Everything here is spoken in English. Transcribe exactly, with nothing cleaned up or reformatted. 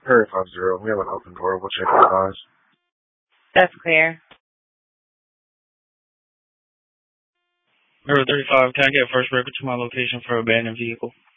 Area five zero. We have an open door. We'll check the cars. That's clear. Area thirty-five, can I get first record to my location for abandoned vehicle?